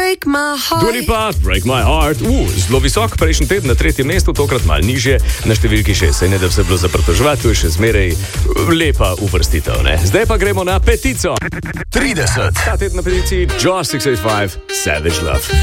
break my heart. Dua Lipa, Break My Heart. Zelo visok, prejšnji teden na 3. mestu, tokrat malo nižje, na številki 6. Se ne da vse bilo za pritoževati, to je še zmeraj lepa uvrstitev, ne? Zdaj pa gremo na petico. 30. Ta teden na peticiji Josh 685, Savage Love.